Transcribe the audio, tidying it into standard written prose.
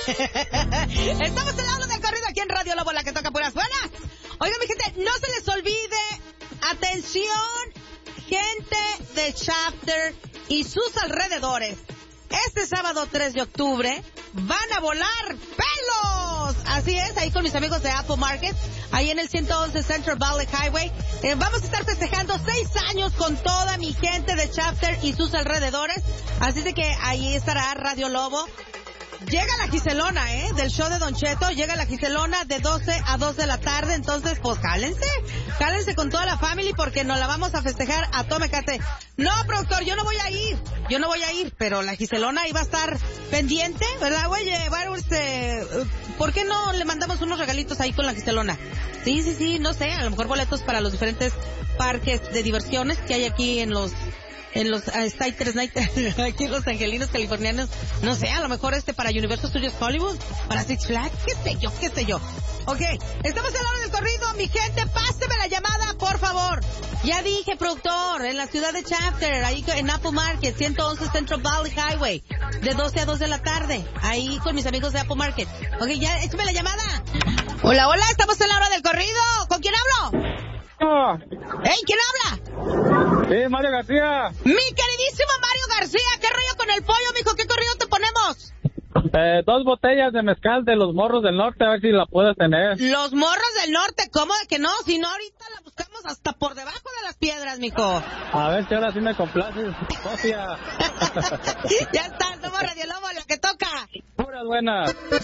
Estamos hablando del corrido aquí en Radio Lobo, la que toca puras buenas. Oigan, mi gente, no se les olvide, atención, gente de Shafter y sus alrededores. Este sábado 3 de octubre van a volar pelos. Así es, ahí con mis amigos de Apple Market, ahí en el 111 Central Valley Highway. Vamos a estar festejando 6 años con toda mi gente de Shafter y sus alrededores. Así de que ahí estará Radio Lobo. Llega la Giselona, del show de Don Cheto. Llega la Giselona de 12 a 2 de la tarde. Entonces, pues, cálense con toda la family porque nos la vamos a festejar a Tomecate. No, productor, yo no voy a ir, pero la Giselona ahí va a estar pendiente, ¿verdad? Voy a llevar ¿por qué no le mandamos unos regalitos ahí con la Giselona? Sí, no sé, a lo mejor boletos para los diferentes parques de diversiones que hay aquí en los Staters Night, aquí en Los Angelinos Californianos. No sé, a lo mejor para Universal Studios Hollywood, para Six Flags, qué sé yo. Ok, estamos en la hora del corrido, mi gente, páseme la llamada, por favor. Ya dije, productor, en la ciudad de Shafter, ahí en Apple Market, 111 Central Valley Highway, de 12 a 2 de la tarde, ahí con mis amigos de Apple Market. Ok, ya, échame la llamada. Hola, estamos en la hora del corrido. ¿Con quién hablo? ¡Ey! ¿Quién habla? Sí, Mario García. Mi queridísimo Mario García, ¿qué rollo con el pollo, mijo? ¿Qué corrido te ponemos? 2 botellas de mezcal de los Morros del Norte, a ver si la puedes tener. Los Morros del Norte, ¿cómo de que no? Si no, ahorita la buscamos hasta por debajo de las piedras, mijo. A ver si ahora sí me complaces, Sofía. Ya está, somos Radio Lobo, la que toca. Puras buenas.